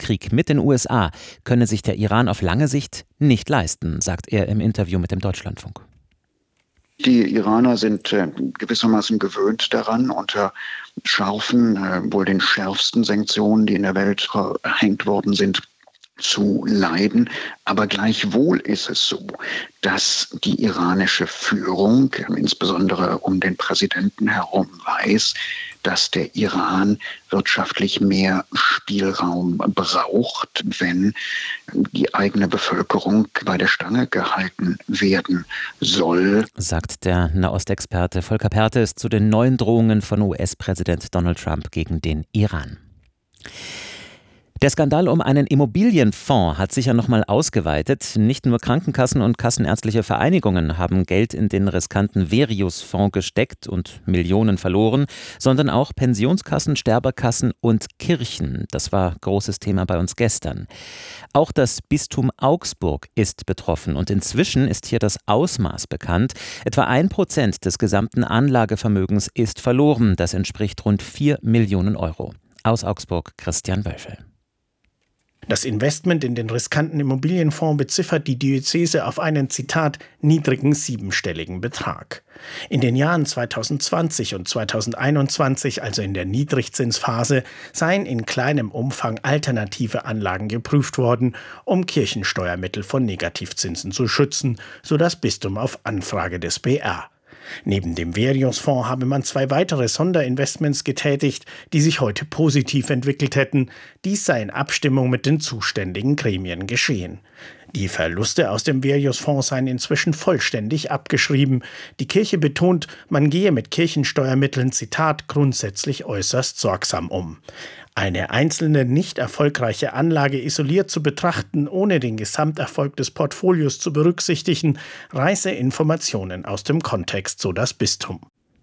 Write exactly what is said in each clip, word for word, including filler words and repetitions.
Angriffskrieg mit den U S A könne sich der Iran auf lange Sicht nicht leisten, sagt er im Interview mit dem Deutschlandfunk. Die Iraner sind äh, gewissermaßen gewöhnt daran, unter scharfen, äh, wohl den schärfsten Sanktionen, die in der Welt verhängt worden sind, zu leiden. Aber gleichwohl ist es so, dass die iranische Führung, insbesondere um den Präsidenten herum, weiß, dass der Iran wirtschaftlich mehr Spielraum braucht, wenn die eigene Bevölkerung bei der Stange gehalten werden soll. Sagt der Nahostexperte Volker Perthes zu den neuen Drohungen von U S-Präsident Donald Trump gegen den Iran. Der Skandal um einen Immobilienfonds hat sich ja nochmal ausgeweitet. Nicht nur Krankenkassen und kassenärztliche Vereinigungen haben Geld in den riskanten Verius-Fonds gesteckt und Millionen verloren, sondern auch Pensionskassen, Sterberkassen und Kirchen. Das war großes Thema bei uns gestern. Auch das Bistum Augsburg ist betroffen und inzwischen ist hier das Ausmaß bekannt. Etwa ein Prozent des gesamten Anlagevermögens ist verloren. Das entspricht rund vier Millionen Euro. Aus Augsburg Christian Wölfel. Das Investment in den riskanten Immobilienfonds beziffert die Diözese auf einen, Zitat, niedrigen siebenstelligen Betrag. In den Jahren zweitausendzwanzig und zweitausendeinundzwanzig, also in der Niedrigzinsphase, seien in kleinem Umfang alternative Anlagen geprüft worden, um Kirchensteuermittel von Negativzinsen zu schützen, so das Bistum auf Anfrage des B R. Neben dem Verius-Fonds habe man zwei weitere Sonderinvestments getätigt, die sich heute positiv entwickelt hätten. Dies sei in Abstimmung mit den zuständigen Gremien geschehen. Die Verluste aus dem Verius-Fonds seien inzwischen vollständig abgeschrieben. Die Kirche betont, man gehe mit Kirchensteuermitteln, Zitat, grundsätzlich äußerst sorgsam um. Eine einzelne nicht erfolgreiche Anlage isoliert zu betrachten, ohne den Gesamterfolg des Portfolios zu berücksichtigen, reiße Informationen aus dem Kontext, so das Bistum.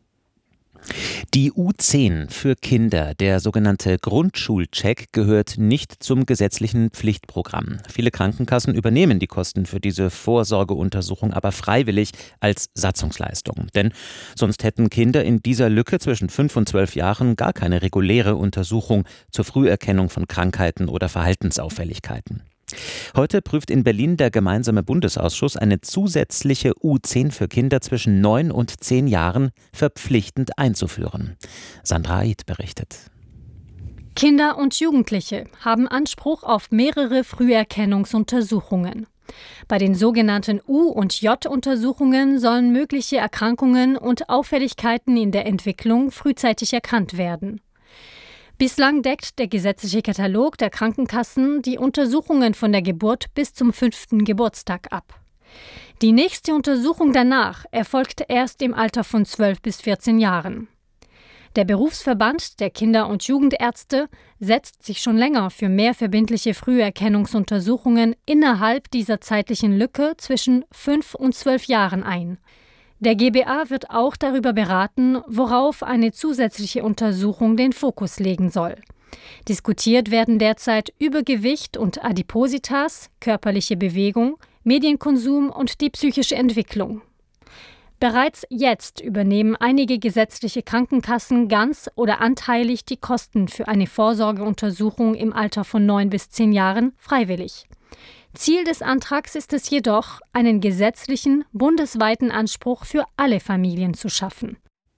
Die U zehn für Kinder, der sogenannte Grundschulcheck, gehört nicht zum gesetzlichen Pflichtprogramm. Viele Krankenkassen übernehmen die Kosten für diese Vorsorgeuntersuchung aber freiwillig als Satzungsleistung. Denn sonst hätten Kinder in dieser Lücke zwischen fünf und zwölf Jahren gar keine reguläre Untersuchung zur Früherkennung von Krankheiten oder Verhaltensauffälligkeiten. Heute prüft in Berlin der gemeinsame Bundesausschuss eine zusätzliche U zehn für Kinder zwischen neun und zehn Jahren verpflichtend einzuführen. Sandra Aid berichtet. Kinder und Jugendliche haben Anspruch auf mehrere Früherkennungsuntersuchungen. Bei den sogenannten U- und J-Untersuchungen sollen mögliche Erkrankungen und Auffälligkeiten in der Entwicklung frühzeitig erkannt werden. Bislang deckt der gesetzliche Katalog der Krankenkassen die Untersuchungen von der Geburt bis zum fünften Geburtstag ab. Die nächste Untersuchung danach erfolgt erst im Alter von zwölf bis vierzehn Jahren. Der Berufsverband der Kinder- und Jugendärzte setzt sich schon länger für mehr verbindliche Früherkennungsuntersuchungen innerhalb dieser zeitlichen Lücke zwischen fünf und zwölf Jahren ein. Der G B A wird auch darüber beraten, worauf eine zusätzliche Untersuchung den Fokus legen soll. Diskutiert werden derzeit Übergewicht und Adipositas, körperliche Bewegung, Medienkonsum und die psychische Entwicklung. Bereits jetzt übernehmen einige gesetzliche Krankenkassen ganz oder anteilig die Kosten für eine Vorsorgeuntersuchung im Alter von neun bis zehn Jahren freiwillig. Ziel des Antrags ist es jedoch, einen gesetzlichen, bundesweiten Anspruch für alle Familien zu schaffen.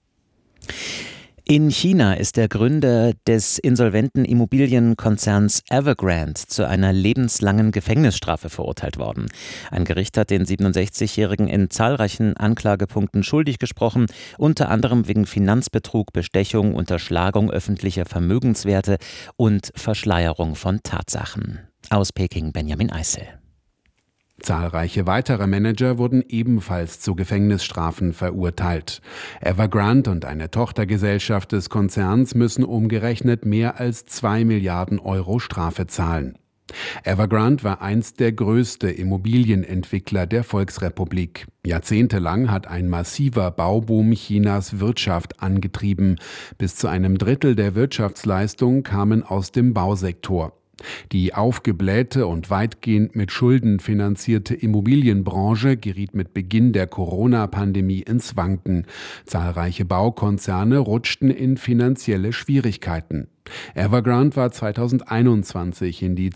In China ist der Gründer des insolventen Immobilienkonzerns Evergrande zu einer lebenslangen Gefängnisstrafe verurteilt worden. Ein Gericht hat den siebenundsechzigjährigen in zahlreichen Anklagepunkten schuldig gesprochen, unter anderem wegen Finanzbetrug, Bestechung, Unterschlagung öffentlicher Vermögenswerte und Verschleierung von Tatsachen. Aus Peking Benjamin Eissel. Zahlreiche weitere Manager wurden ebenfalls zu Gefängnisstrafen verurteilt. Evergrande und eine Tochtergesellschaft des Konzerns müssen umgerechnet mehr als zwei Milliarden Euro Strafe zahlen. Evergrande war einst der größte Immobilienentwickler der Volksrepublik. Jahrzehntelang hat ein massiver Bauboom Chinas Wirtschaft angetrieben. Bis zu einem Drittel der Wirtschaftsleistung kamen aus dem Bausektor. Die aufgeblähte und weitgehend mit Schulden finanzierte Immobilienbranche geriet mit Beginn der Corona-Pandemie ins Wanken. Zahlreiche Baukonzerne rutschten in finanzielle Schwierigkeiten. Evergrande war zweitausendeinundzwanzig in die